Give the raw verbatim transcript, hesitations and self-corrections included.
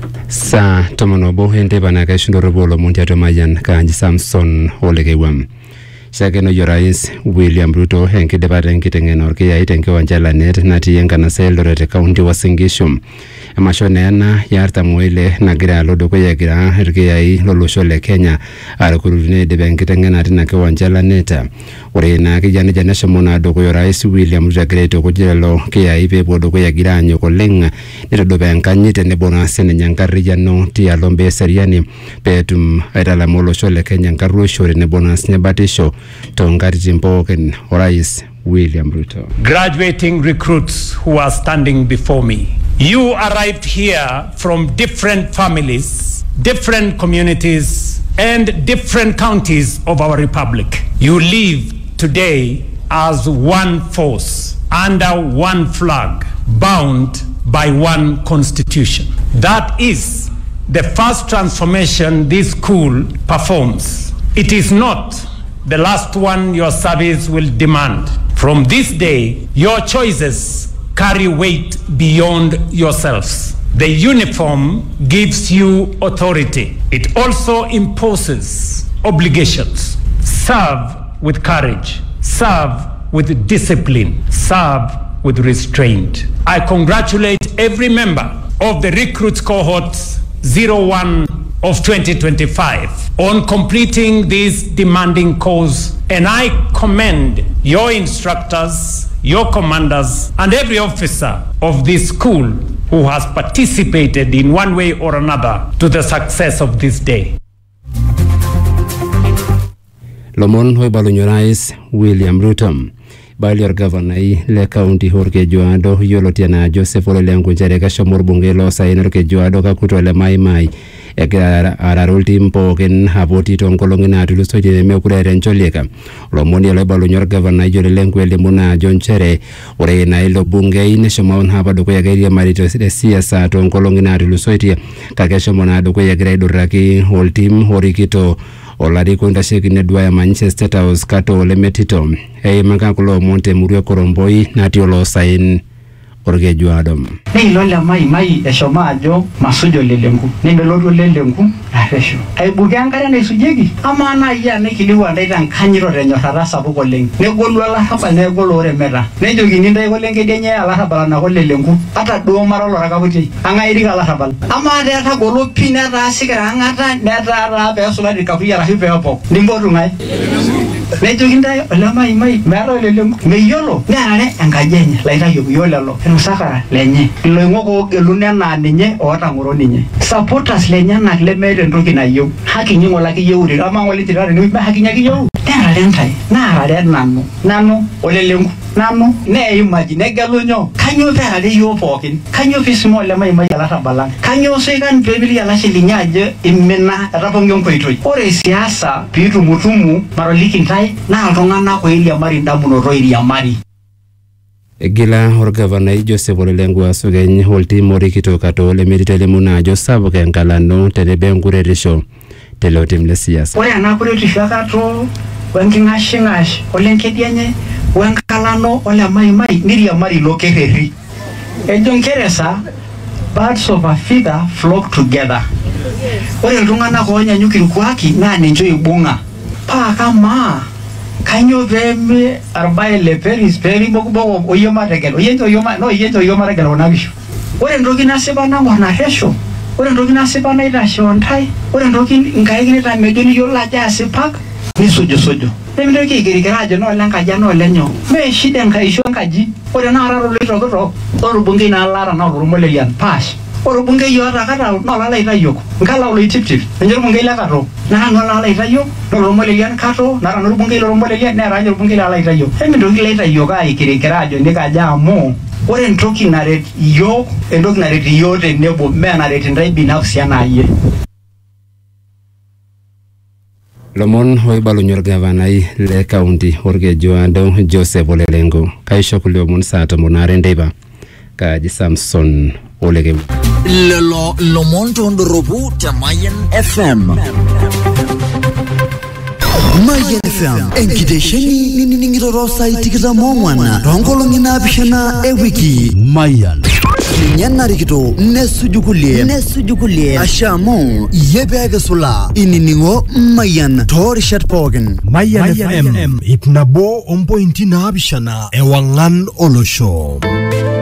Sa tomonobo hente bana ka shindoro bolo montia to mayan Kanji Samson Olegewam. Shakeno Yorais William Ruto henki debate nkitengen orke ya itenke wanjala net nati yenga na Eldoret County Wasingishu. Amashonena yarta mwile na gira lodo kwa ya gira erke ya i lolosho le Kenya arakurune debe nkitengen ati na kiwanjala neta. Ure na kijani janesha mona doko Yorais William Ruto greto kujelo ke ya i pepo doko ya gira nyoko lenga nito dobe nkanyite nebona sene nyankari jano tia lombe seriani petum aitala molosho le Kenya nkaru shore nebona snebatisho Tongari Jimboken Orais William Ruto. Graduating recruits who are standing before me. You arrived here from different families, different communities, and different counties of our republic. You live today as one force, under one flag, bound by one constitution. That is the first transformation this school performs. It is not the last one your service will demand. From this day, your choices carry weight beyond yourselves. The uniform gives you authority. It also imposes obligations. Serve with courage. Serve with discipline. Serve with restraint. I congratulate every member of the recruits cohort zero one of twenty twenty-five on completing this demanding course, and I commend your instructors, your commanders, and every officer of this school who has participated in one way or another to the success of this day. Lomon hoy balunyorais William Ruto. Balior Governor le county horke juado yolotiana Joseph Olelengu njareka shomor bungelo sainer ke juado ka kutole mai mai ekara ararulti mpoken haboti tongkolongina tuluso jene mekurere njoleka lomoni le balunyor Governor Olelengu elimuna jonchere ore na ilo bunge ine shomon haba doko yageria marito siasa tongkolongina tuluso tie kakesho mona doko yagere duraki whole team horikito Olari kunda sheki nedwa ya Manchester House kato ole metito. Hei makakulo monte muruwe koromboi nati olo sain orge juadom. Nei lola mai mai eshoma ajo masujo lelengu. Nime lodo lelengu afesho. Ai bugangara na isujegi. Ama na iya nekiliwa ndaita nkanyiro renyo harasa buko lengi. Negolu ala haba negolu ore mera. Nejo gininda iko lengi denye ala haba na kole lengu. Ata duo marolo rakabuti. Anga irika ala haba. Ama de ata golu pina ta sikara angata neta ra be sula di kafuya ra hipe hapo. Nimboru ngai. Nejo ginda ala mai mai mero lelengu. Meyolo. Nare angajenya laita yoku yolalo. Musakara lenye loingoko gelune na ninye ota ngoro ninye supporters lenye na lemere ndoki na yo haki nyingo laki yeuri ama ngoli tirare ni haki nyaki yo tera lentai na rare nanu nanu olelengu nanu ne imagine galonyo kanyo tera de yo pokin kanyo fismo le mai mai ala tabala kanyo sekan bebili ala shilinyaje imena rapongo koitoi ore siasa pitu mutumu maroliki ntai na altongana ko ili amari ndamuno roiri ya mari Gila or Governor Joseph Olelengu asugeny holti mori kitoka to le meditele muna Joseph kenkalano telebengure risho telotim le siasa. Ore anakure tishaka to wenginga shingash olenkedianye wenkalano ole mai mai niri amari lokereri. Ejonkeresa birds of a feather flock together. Ore lungana ko nya nyukiri kwaki na ninjo ibunga. Pa kama kanyo veme arbaye le peris peri boku boku oyoma regelo yento oyoma no yento oyoma regelo nagisho ore ndoki naseba nango na hesho ore ndoki naseba na ila shontai ore ndoki ngai kineta medoni yola jasi pak ni sojo sojo nemdo ki girigarajo no lenka jano lenyo me shide ngai sho ngaji ore na araro le rogoro oro bungi na lara na oro mole yan pass oro bungi yo ra kata no la ila yoko ngala olo itiptip njero bungi la kato na no la ila yo no mole yan kato na no bungi lo mole yan na ranyo bungi la ila yo emi do ila ila yo ga ikirikirajo ndika jamo ore ntoki na ret yo endok na ret yo te nebo me na ret ndai binafsi yana ye Lomon hoy balunyor Governor le county orge juado Joseph Olelengu kaisho kulio mun sata monare ndeba Kanji Samson Olegewam. Lelo Lomon tondorobu ta Mayan F M. Mayan F M enkidesheni nini ngiro rosa itikira mongwana rongolo ngina bishana e wiki Mayan Nyana rikito nesujukulie nesujukulie ashamo yebege sula ininingo Mayan Torishat Pogen Mayan F M ipnabo ompointi na abishana ewangan olosho.